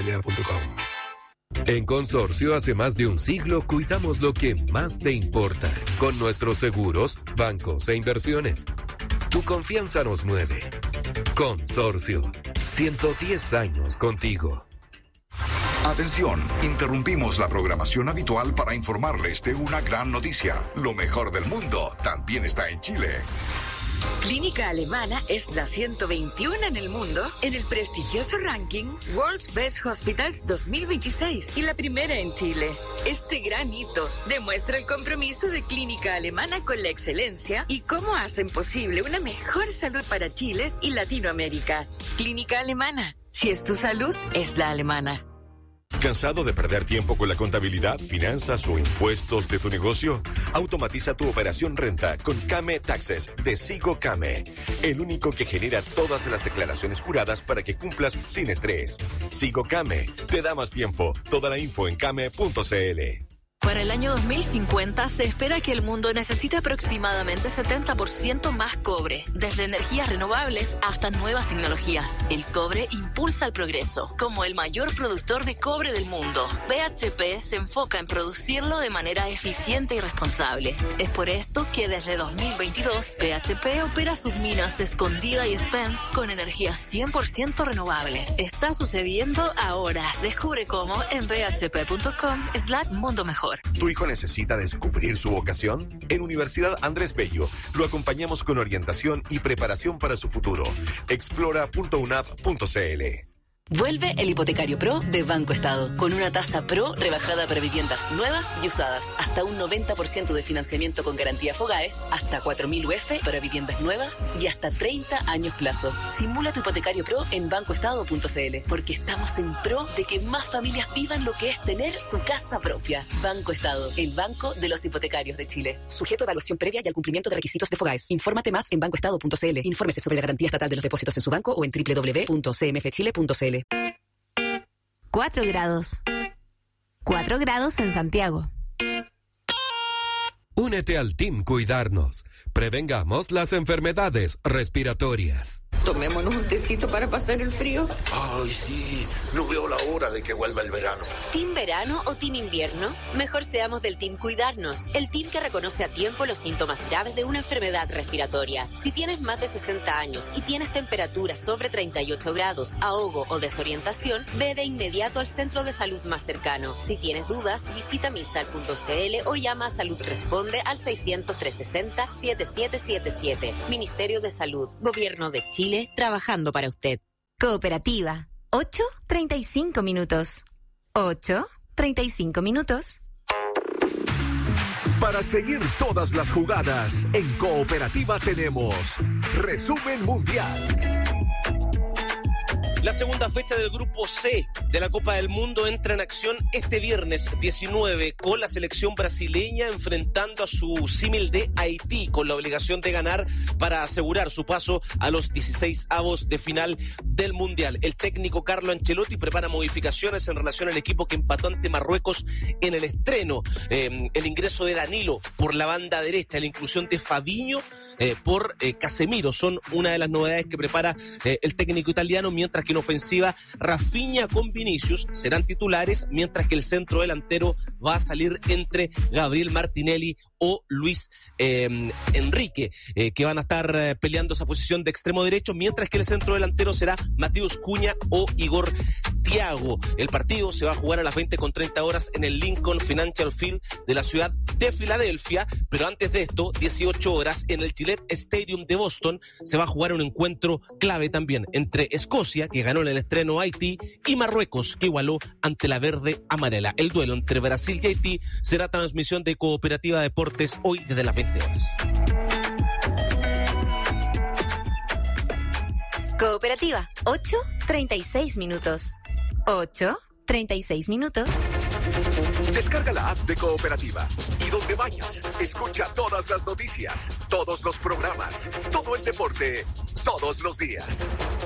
familia.com. En Consorcio, hace más de un siglo, cuidamos lo que más te importa. Con nuestros seguros, bancos e inversiones. Tu confianza nos mueve. Consorcio. 110 años contigo. Atención, interrumpimos la programación habitual para informarles de una gran noticia. Lo mejor del mundo también está en Chile. Clínica Alemana es la 121 en el mundo en el prestigioso ranking World's Best Hospitals 2026 y la primera en Chile. Este gran hito demuestra el compromiso de Clínica Alemana con la excelencia y cómo hacen posible una mejor salud para Chile y Latinoamérica. Clínica Alemana. Si es tu salud, es la alemana. ¿Cansado de perder tiempo con la contabilidad, finanzas o impuestos de tu negocio? Automatiza tu operación renta con Came Taxes de Sigo Came, el único que genera todas las declaraciones juradas para que cumplas sin estrés. Sigo Came te da más tiempo. Toda la info en came.cl. Para el año 2050 se espera que el mundo necesite aproximadamente 70% más cobre, desde energías renovables hasta nuevas tecnologías. El cobre impulsa el progreso. Como el mayor productor de cobre del mundo, BHP se enfoca en producirlo de manera eficiente y responsable. Es por esto que desde 2022 BHP opera sus minas Escondida y Spence con energía 100% renovable. Está sucediendo ahora. Descubre cómo en bhp.com/mundo mejor. ¿Tu hijo necesita descubrir su vocación? En Universidad Andrés Bello lo acompañamos con orientación y preparación para su futuro. Explora.unap.cl. Vuelve el Hipotecario Pro de Banco Estado, con una tasa Pro rebajada para viviendas nuevas y usadas, hasta un 90% de financiamiento con garantía Fogaes, hasta 4.000 UF para viviendas nuevas y hasta 30 años plazo. Simula tu Hipotecario Pro en bancoestado.cl, porque estamos en pro de que más familias vivan lo que es tener su casa propia. Banco Estado, el banco de los hipotecarios de Chile. Sujeto a evaluación previa y al cumplimiento de requisitos de Fogaes. Infórmate más en bancoestado.cl. Infórmese sobre la garantía estatal de los depósitos en su banco o en www.cmfchile.cl. 4 grados. 4 grados en Santiago. Únete al Team Cuidarnos. Prevengamos las enfermedades respiratorias. Tomémonos un tecito para pasar el frío. Ay, sí, no veo la hora de que vuelva el verano. ¿Team verano o team invierno? Mejor seamos del Team Cuidarnos, el team que reconoce a tiempo los síntomas graves de una enfermedad respiratoria. Si tienes más de 60 años y tienes temperatura sobre 38 grados, ahogo o desorientación, ve de inmediato al centro de salud más cercano. Si tienes dudas, visita misal.cl o llama a Salud Responde al 600-360-7777. Ministerio de Salud, Gobierno de Chile, trabajando para usted. Cooperativa. 8:35 minutos. 8:35 minutos. Para seguir todas las jugadas, en Cooperativa tenemos Resumen Mundial. La segunda fecha del Grupo C de la Copa del Mundo entra en acción este viernes 19 con la selección brasileña enfrentando a su símil de Haití con la obligación de ganar para asegurar su paso a los 16avos de final del Mundial. El técnico Carlo Ancelotti prepara modificaciones en relación al equipo que empató ante Marruecos en el estreno. El ingreso de Danilo por la banda derecha, la inclusión de Fabinho por Casemiro son una de las novedades que prepara el técnico italiano, mientras que en ofensiva Rafinha con Vinicius serán titulares, mientras que el centro delantero va a salir entre Gabriel Martinelli o Luis Enrique, que van a estar peleando esa posición de extremo derecho, mientras que el centro delantero será Matheus Cunha o Igor Thiago. El partido se va a jugar a las 20:30 en el Lincoln Financial Field de la ciudad de Filadelfia, pero antes de esto, 18 horas, en el Gillette Stadium de Boston, se va a jugar un encuentro clave también entre Escocia, que ganó en el estreno a Haití, y Marruecos, que igualó ante la verde amarela. El duelo entre Brasil y Haití será transmisión de Cooperativa Deportes hoy desde las 20 horas. Cooperativa. 8:36 minutos. 8:36 minutos. Descarga la app de Cooperativa y donde vayas, escucha todas las noticias, todos los programas, todo el deporte, todos los días.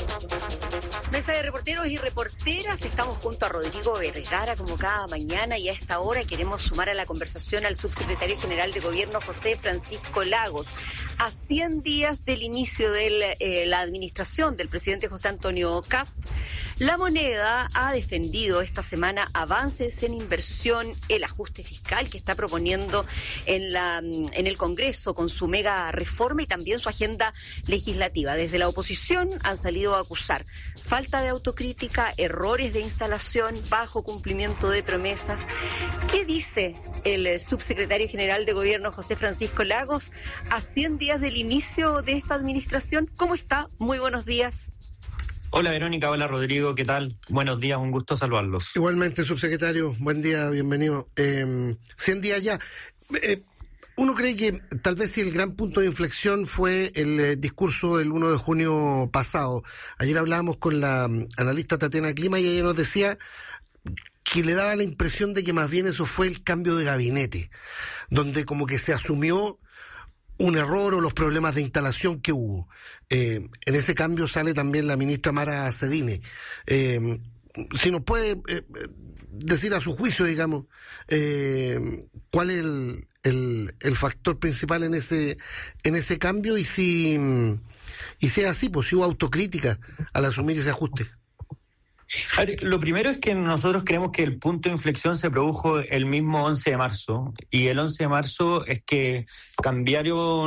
Mesa de reporteros y reporteras, estamos junto a Rodrigo Vergara como cada mañana y a esta hora queremos sumar a la conversación al subsecretario general de Gobierno José Francisco Lagos. A 100 días del inicio de la administración del presidente José Antonio Kast, La Moneda ha defendido esta semana avances en inversión, el ajuste fiscal que está proponiendo en el Congreso con su mega reforma y también su agenda legislativa. Desde la oposición han salido a acusar falta de autocrítica, errores de instalación, bajo cumplimiento de promesas. ¿Qué dice el subsecretario general de Gobierno José Francisco Lagos a 100 días del inicio de esta administración? ¿Cómo está? Muy buenos días. Hola Verónica, hola Rodrigo, ¿qué tal? Buenos días, un gusto saludarlos. Igualmente, subsecretario, buen día, bienvenido. 100 días ya. Uno cree que tal vez si el gran punto de inflexión fue el discurso del 1 de junio pasado. Ayer hablábamos con la analista Tatiana Clima y ella nos decía que le daba la impresión de que más bien eso fue el cambio de gabinete, donde como que se asumió un error o los problemas de instalación que hubo. En ese cambio sale también la ministra Mara Cedine. Si nos puede decir a su juicio, digamos, cuál es el factor principal en ese cambio y si es así, pues si hubo autocrítica al asumir ese ajuste. A ver, lo primero es que nosotros creemos que el punto de inflexión se produjo el mismo 11 de marzo, y el 11 de marzo es que cambió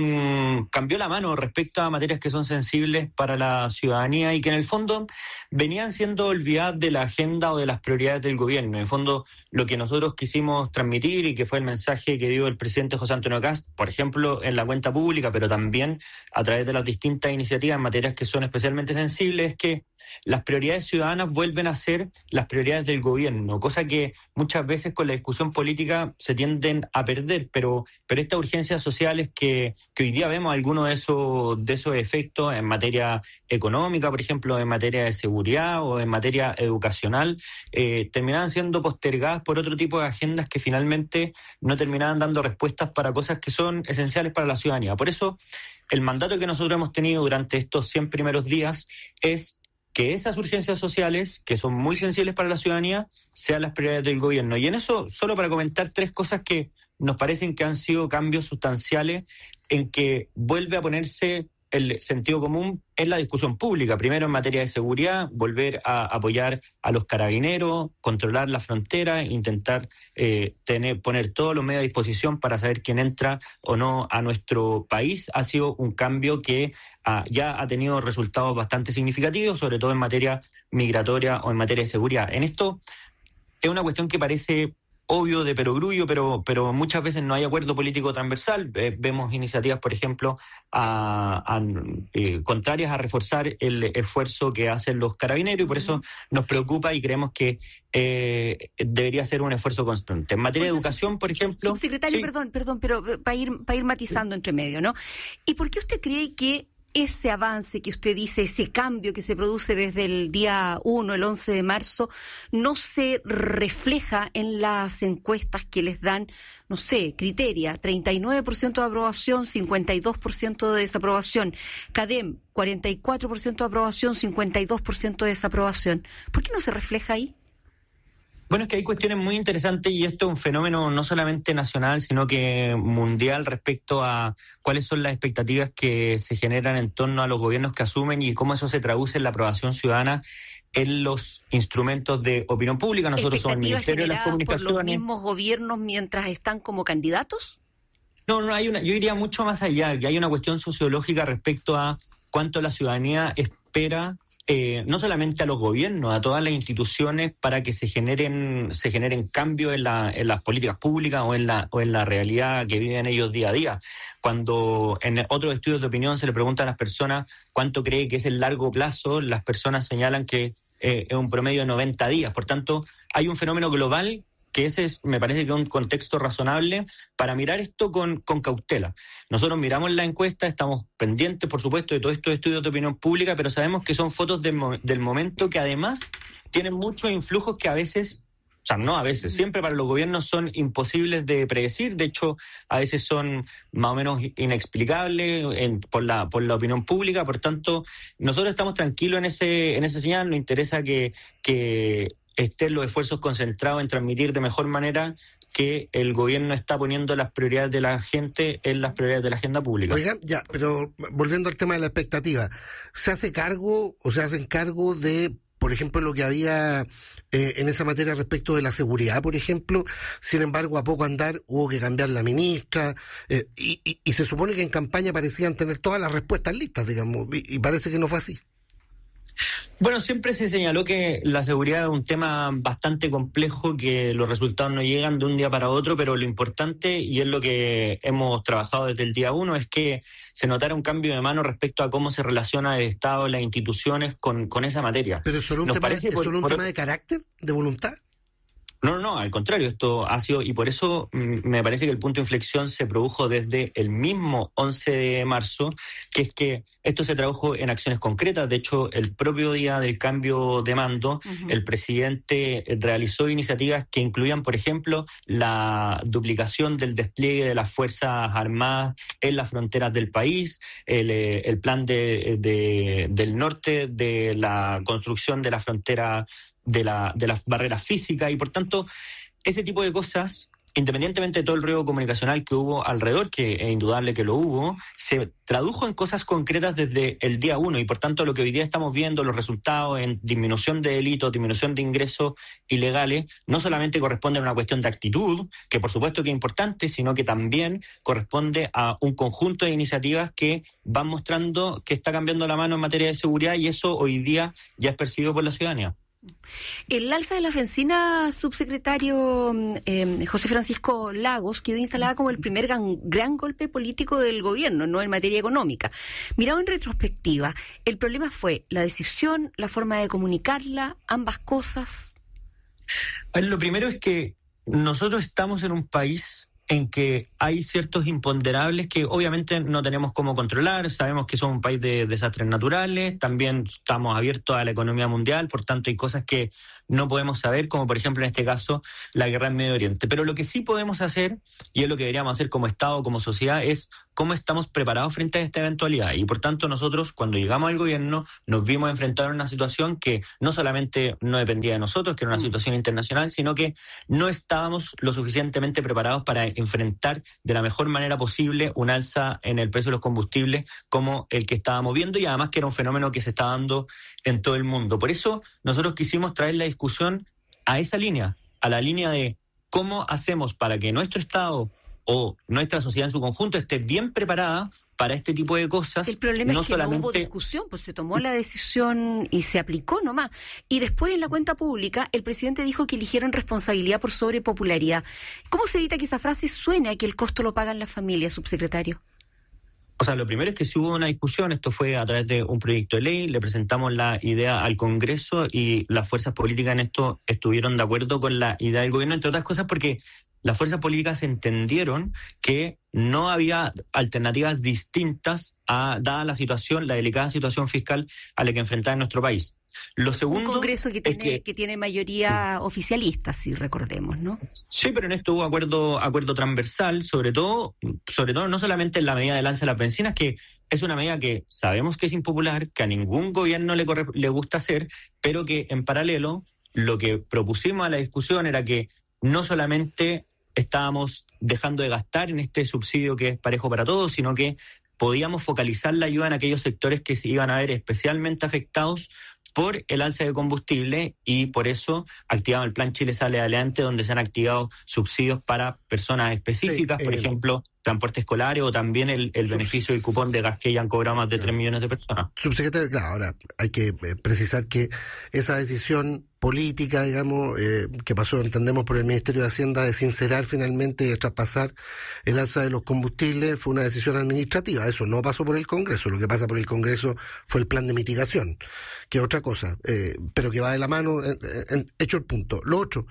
la mano respecto a materias que son sensibles para la ciudadanía y que en el fondo venían siendo olvidadas de la agenda o de las prioridades del gobierno. En el fondo, lo que nosotros quisimos transmitir y que fue el mensaje que dio el presidente José Antonio Kast, por ejemplo, en la cuenta pública, pero también a través de las distintas iniciativas en materias que son especialmente sensibles, es que las prioridades ciudadanas vuelven a ser las prioridades del gobierno, cosa que muchas veces con la discusión política se tienden a perder, pero estas urgencias sociales que hoy día vemos algunos de esos efectos en materia económica, por ejemplo, en materia de seguridad o en materia educacional, terminaban siendo postergadas por otro tipo de agendas que finalmente no terminaban dando respuestas para cosas que son esenciales para la ciudadanía. Por eso, el mandato que nosotros hemos tenido durante estos 100 primeros días es que esas urgencias sociales, que son muy sensibles para la ciudadanía, sean las prioridades del gobierno. Y en eso, solo para comentar tres cosas que nos parecen que han sido cambios sustanciales en que vuelve a ponerse el sentido común en la discusión pública. Primero, en materia de seguridad, volver a apoyar a los carabineros, controlar la frontera, intentar poner todos los medios a disposición para saber quién entra o no a nuestro país. Ha sido un cambio que ya ha tenido resultados bastante significativos, sobre todo en materia migratoria o en materia de seguridad. En esto es una cuestión que parece obvio de perogrullo, pero muchas veces no hay acuerdo político transversal. Vemos iniciativas, por ejemplo, contrarias a reforzar el esfuerzo que hacen los carabineros, y por eso nos preocupa y creemos que debería ser un esfuerzo constante. En materia de educación, por ejemplo... Subsecretario, sí. Perdón, pero para ir matizando entre medio, ¿no? ¿Y por qué usted cree que ese avance que usted dice, ese cambio que se produce desde el día 1, el 11 de marzo, no se refleja en las encuestas que les dan, no sé, Criteria, 39% de aprobación, 52% de desaprobación, CADEM, 44% de aprobación, 52% de desaprobación? ¿Por qué no se refleja ahí? Bueno, es que hay cuestiones muy interesantes y esto es un fenómeno no solamente nacional, sino que mundial respecto a cuáles son las expectativas que se generan en torno a los gobiernos que asumen y cómo eso se traduce en la aprobación ciudadana en los instrumentos de opinión pública. Nosotros somos el Ministerio de las Comunicaciones. ¿Por los mismos gobiernos mientras están como candidatos? No, yo iría mucho más allá, que hay una cuestión sociológica respecto a cuánto la ciudadanía espera no solamente a los gobiernos, a todas las instituciones para que se generen cambios en las políticas públicas o en la realidad que viven ellos día a día. Cuando en otros estudios de opinión se le pregunta a las personas cuánto cree que es el largo plazo, las personas señalan que es un promedio de 90 días. Por tanto, hay un fenómeno global que ese me parece que es un contexto razonable para mirar esto con cautela. Nosotros miramos la encuesta, estamos pendientes, por supuesto, de todos estos estudios de opinión pública, pero sabemos que son fotos del momento que además tienen muchos influjos que a veces sea, no a veces, siempre para los gobiernos son imposibles de predecir, de hecho, a veces son más o menos inexplicables por la opinión pública, por tanto, nosotros estamos tranquilos en ese señal, nos interesa que estén los esfuerzos concentrados en transmitir de mejor manera que el gobierno está poniendo las prioridades de la gente en las prioridades de la agenda pública. Oigan, ya, pero volviendo al tema de la expectativa, ¿se hace cargo o se hacen cargo de, por ejemplo, lo que había en esa materia respecto de la seguridad, por ejemplo? Sin embargo, a poco andar hubo que cambiar la ministra, y se supone que en campaña parecían tener todas las respuestas listas, digamos, y parece que no fue así. Bueno, siempre se señaló que la seguridad es un tema bastante complejo, que los resultados no llegan de un día para otro, pero lo importante, y es lo que hemos trabajado desde el día 1, es que se notara un cambio de mano respecto a cómo se relaciona el Estado, las instituciones con esa materia. ¿Pero es solo un tema de carácter, de voluntad? No, al contrario, esto ha sido, y por eso me parece que el punto de inflexión se produjo desde el mismo 11 de marzo, que es que esto se tradujo en acciones concretas. De hecho, el propio día del cambio de mando, el presidente realizó iniciativas que incluían, por ejemplo, la duplicación del despliegue de las Fuerzas Armadas en las fronteras del país, el plan del norte, de la construcción de la frontera de las barreras físicas, y por tanto ese tipo de cosas, independientemente de todo el ruido comunicacional que hubo alrededor, que es indudable que lo hubo, se tradujo en cosas concretas desde el día 1, y por tanto lo que hoy día estamos viendo, los resultados en disminución de delitos, disminución de ingresos ilegales, no solamente corresponde a una cuestión de actitud, que por supuesto que es importante, sino que también corresponde a un conjunto de iniciativas que van mostrando que está cambiando la mano en materia de seguridad, y eso hoy día ya es percibido por la ciudadanía. El alza de la bencina, subsecretario José Francisco Lagos, quedó instalada como el primer gran golpe político del gobierno, no en materia económica. Mirado en retrospectiva, ¿el problema fue la decisión, la forma de comunicarla, ambas cosas? Lo primero es que nosotros estamos en un país en que hay ciertos imponderables que obviamente no tenemos cómo controlar. Sabemos que somos un país de desastres naturales, también estamos abiertos a la economía mundial, por tanto hay cosas que no podemos saber, como por ejemplo en este caso la guerra en Medio Oriente. Pero lo que sí podemos hacer, y es lo que deberíamos hacer como Estado, como sociedad, es cómo estamos preparados frente a esta eventualidad. Y por tanto nosotros, cuando llegamos al gobierno, nos vimos enfrentados a una situación que no solamente no dependía de nosotros, que era una situación internacional, sino que no estábamos lo suficientemente preparados para enfrentar de la mejor manera posible un alza en el precio de los combustibles como el que estábamos viendo, y además que era un fenómeno que se está dando en todo el mundo. Por eso nosotros quisimos traer la discusión a esa línea, a la línea de cómo hacemos para que nuestro Estado o nuestra sociedad en su conjunto esté bien preparada para este tipo de cosas. El problema es que no hubo discusión, pues se tomó la decisión y se aplicó nomás. Y después en la cuenta pública el presidente dijo que eligieron responsabilidad por sobre popularidad. ¿Cómo se evita que esa frase suene a que el costo lo pagan las familias, subsecretario? O sea, lo primero es que sí hubo una discusión, esto fue a través de un proyecto de ley, le presentamos la idea al Congreso y las fuerzas políticas en esto estuvieron de acuerdo con la idea del gobierno, entre otras cosas porque las fuerzas políticas entendieron que no había alternativas distintas dada la situación, la delicada situación fiscal a la que enfrentaba nuestro país. Lo segundo, un Congreso que tiene mayoría oficialista, si recordemos, ¿no? Sí, pero en esto hubo acuerdo transversal, sobre todo no solamente en la medida de alza de las bencinas, que es una medida que sabemos que es impopular, que a ningún gobierno le gusta hacer, pero que en paralelo lo que propusimos a la discusión era que no solamente estábamos dejando de gastar en este subsidio que es parejo para todos, sino que podíamos focalizar la ayuda en aquellos sectores que se iban a ver especialmente afectados por el alza de combustible, y por eso activamos el Plan Chile Sale Adelante, donde se han activado subsidios para personas específicas, por ejemplo, transporte escolar, o también el beneficio del cupón de gas que ya han cobrado más de 3 millones de personas. Subsecretario, claro, ahora hay que precisar que esa decisión política, digamos, que pasó, entendemos, por el Ministerio de Hacienda de sincerar finalmente, de traspasar el alza de los combustibles, fue una decisión administrativa. Eso no pasó por el Congreso. Lo que pasa por el Congreso fue el plan de mitigación, que es otra cosa, pero que va de la mano, hecho el punto. Lo otro,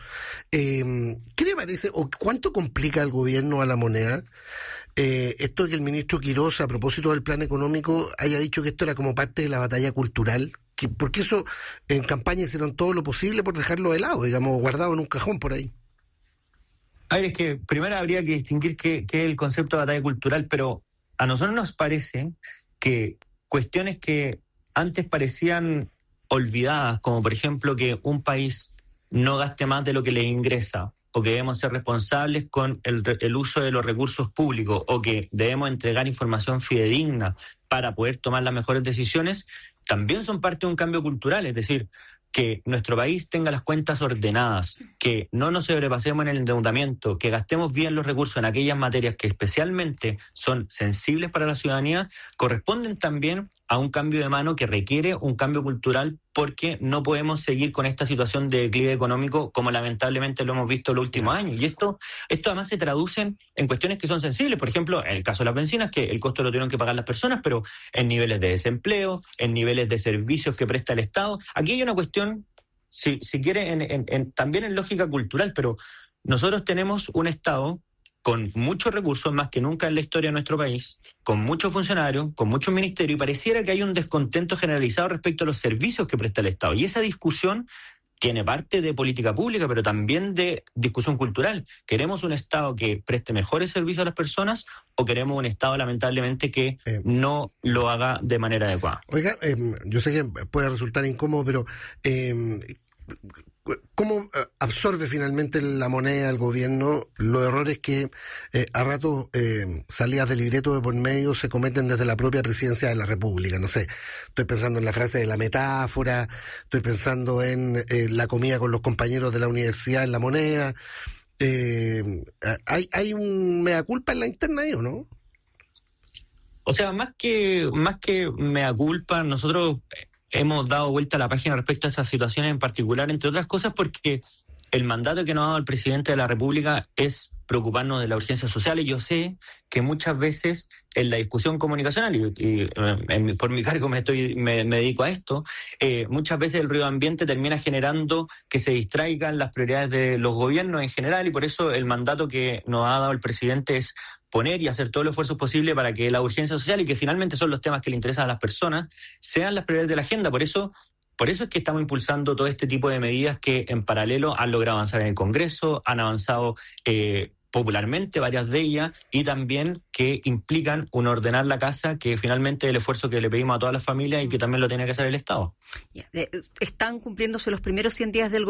¿qué le parece o cuánto complica al gobierno, a la moneda, esto de que el ministro Quirós, a propósito del plan económico, haya dicho que esto era como parte de la batalla cultural porque eso en campaña hicieron todo lo posible por dejarlo de lado, digamos, guardado en un cajón por ahí. A ver, es que primero habría que distinguir qué es el concepto de batalla cultural, pero a nosotros nos parece que cuestiones que antes parecían olvidadas, como por ejemplo que un país no gaste más de lo que le ingresa, o que debemos ser responsables con el uso de los recursos públicos, o que debemos entregar información fidedigna para poder tomar las mejores decisiones, también son parte de un cambio cultural, es decir, que nuestro país tenga las cuentas ordenadas, que no nos sobrepasemos en el endeudamiento, que gastemos bien los recursos en aquellas materias que especialmente son sensibles para la ciudadanía, corresponden también a un cambio de mano que requiere un cambio cultural, porque no podemos seguir con esta situación de declive económico como lamentablemente lo hemos visto en los últimos años. Y esto además se traduce en cuestiones que son sensibles. Por ejemplo, en el caso de las bencinas, que el costo lo tuvieron que pagar las personas, pero en niveles de desempleo, en niveles de servicios que presta el Estado. Aquí hay una cuestión, si quiere, también en lógica cultural, pero nosotros tenemos un Estado con muchos recursos, más que nunca en la historia de nuestro país, con muchos funcionarios, con muchos ministerios, y pareciera que hay un descontento generalizado respecto a los servicios que presta el Estado. Y esa discusión tiene parte de política pública, pero también de discusión cultural. ¿Queremos un Estado que preste mejores servicios a las personas, o queremos un Estado, lamentablemente, que no lo haga de manera adecuada? Oiga, yo sé que puede resultar incómodo, pero ¿cómo absorbe finalmente la moneda el gobierno los errores que a rato salidas del libreto de por medio se cometen desde la propia presidencia de la República? No sé, estoy pensando en la frase de la metáfora, estoy pensando en la comida con los compañeros de la universidad en la moneda. ¿Hay un mea culpa en la interna ahí o no? O sea, más que mea culpa, nosotros hemos dado vuelta a la página respecto a esas situaciones en particular, entre otras cosas porque el mandato que nos ha dado el presidente de la República es preocuparnos de la urgencia social, y yo sé que muchas veces en la discusión comunicacional, y por mi cargo me dedico a esto, muchas veces el ruido ambiente termina generando que se distraigan las prioridades de los gobiernos en general, y por eso el mandato que nos ha dado el presidente es poner y hacer todo el esfuerzo posible para que la urgencia social, y que finalmente son los temas que le interesan a las personas, sean las prioridades de la agenda. Por eso es que estamos impulsando todo este tipo de medidas que en paralelo han logrado avanzar en el Congreso, han avanzado popularmente varias de ellas, y también que implican un ordenar la casa, que finalmente es el esfuerzo que le pedimos a todas las familias y que también lo tiene que hacer el Estado. Están cumpliéndose los primeros 100 días del